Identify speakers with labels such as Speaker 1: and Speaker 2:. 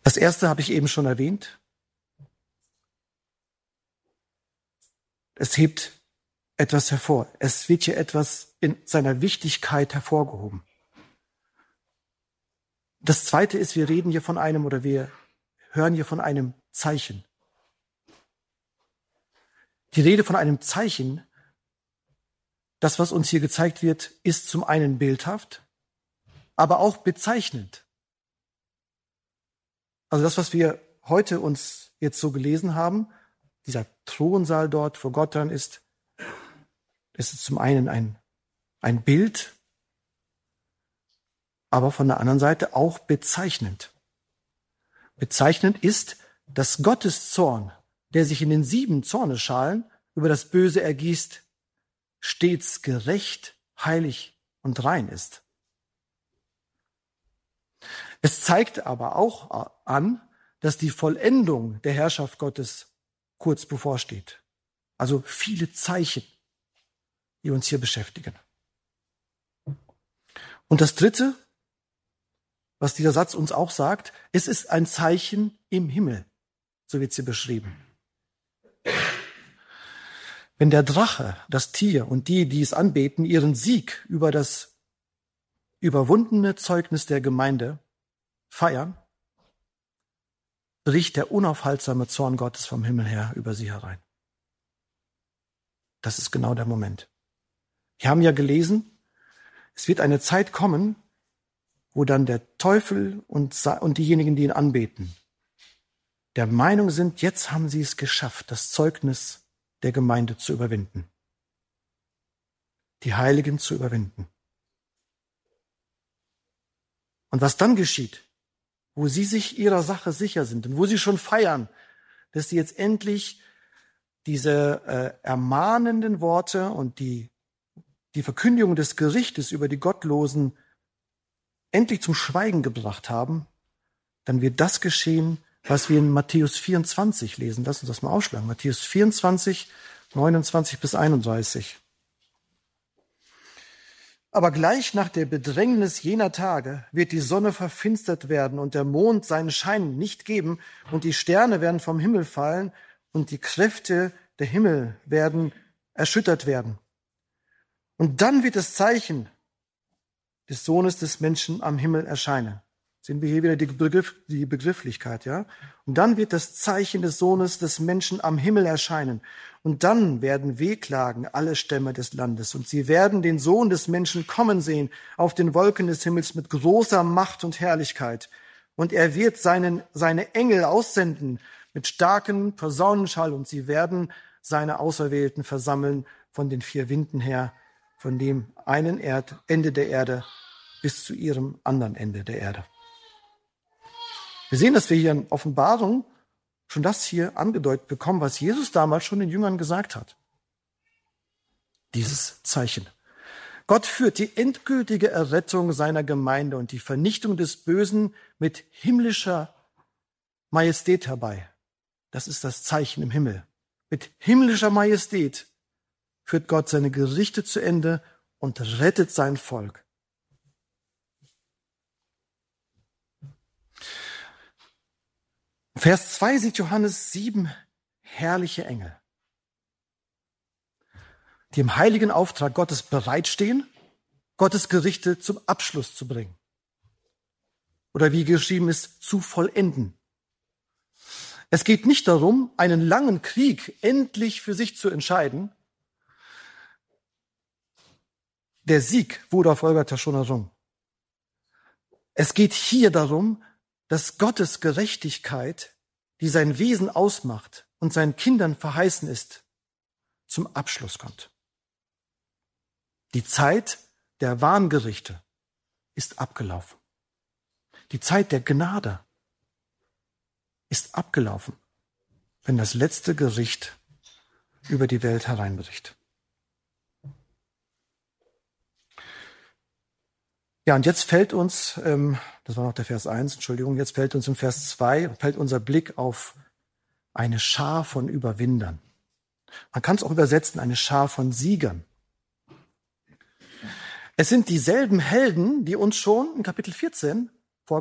Speaker 1: Das erste habe ich eben schon erwähnt. Es hebt etwas hervor. Es wird hier etwas in seiner Wichtigkeit hervorgehoben. Das zweite ist, wir hören hier von einem Zeichen. Die Rede von einem Zeichen, das, was uns hier gezeigt wird, ist zum einen bildhaft, aber auch bezeichnend. Also das, was wir heute uns jetzt so gelesen haben, dieser Thronsaal dort vor Gott dann ist zum einen ein Bild, aber von der anderen Seite auch bezeichnend. Bezeichnend ist, dass Gottes Zorn, der sich in den 7 Zornesschalen über das Böse ergießt, stets gerecht, heilig und rein ist. Es zeigt aber auch an, dass die Vollendung der Herrschaft Gottes kurz bevorsteht. Also viele Zeichen, die uns hier beschäftigen. Und das Dritte, was dieser Satz uns auch sagt, es ist ein Zeichen im Himmel. So wird es hier beschrieben. Wenn der Drache, das Tier und die es anbeten, ihren Sieg über das überwundene Zeugnis der Gemeinde feiern, bricht der unaufhaltsame Zorn Gottes vom Himmel her über sie herein. Das ist genau der Moment. Wir haben ja gelesen, es wird eine Zeit kommen, wo dann der Teufel und diejenigen, die ihn anbeten, der Meinung sind, jetzt haben sie es geschafft, das Zeugnis der Gemeinde zu überwinden. Die Heiligen zu überwinden. Und was dann geschieht, wo sie sich ihrer Sache sicher sind und wo sie schon feiern, dass sie jetzt endlich diese ermahnenden Worte und die Verkündigung des Gerichtes über die Gottlosen endlich zum Schweigen gebracht haben, dann wird das geschehen, was wir in Matthäus 24 lesen. Lass uns das mal aufschlagen. Matthäus 24, 29 bis 31. Aber gleich nach der Bedrängnis jener Tage wird die Sonne verfinstert werden und der Mond seinen Schein nicht geben und die Sterne werden vom Himmel fallen und die Kräfte der Himmel werden erschüttert werden. Und dann wird das Zeichen des Sohnes des Menschen am Himmel erscheinen. Sehen wir hier wieder die Begrifflichkeit, ja? Und dann wird das Zeichen des Sohnes des Menschen am Himmel erscheinen. Und dann werden wehklagen alle Stämme des Landes. Und sie werden den Sohn des Menschen kommen sehen auf den Wolken des Himmels mit großer Macht und Herrlichkeit. Und er wird seine Engel aussenden mit starkem Posaunenschall. Und sie werden seine Auserwählten versammeln von den 4 Winden her, von dem einen Ende der Erde bis zu ihrem anderen Ende der Erde. Wir sehen, dass wir hier in Offenbarung schon das hier angedeutet bekommen, was Jesus damals schon den Jüngern gesagt hat. Dieses Zeichen. Gott führt die endgültige Errettung seiner Gemeinde und die Vernichtung des Bösen mit himmlischer Majestät herbei. Das ist das Zeichen im Himmel. Mit himmlischer Majestät führt Gott seine Gerichte zu Ende und rettet sein Volk. Vers 2 sieht Johannes 7 herrliche Engel, die im heiligen Auftrag Gottes bereitstehen, Gottes Gerichte zum Abschluss zu bringen. Oder wie geschrieben ist, zu vollenden. Es geht nicht darum, einen langen Krieg endlich für sich zu entscheiden. Der Sieg wurde auf Golgatha schon errungen. Es geht hier darum, dass Gottes Gerechtigkeit, die sein Wesen ausmacht und seinen Kindern verheißen ist, zum Abschluss kommt. Die Zeit der wahren Gerichte ist abgelaufen. Die Zeit der Gnade ist abgelaufen, wenn das letzte Gericht über die Welt hereinbricht. Ja, und jetzt fällt uns, das war noch der Vers 1, Entschuldigung, jetzt fällt uns im Vers 2, fällt unser Blick auf eine Schar von Überwindern. Man kann es auch übersetzen, eine Schar von Siegern. Es sind dieselben Helden, die uns schon in Kapitel 14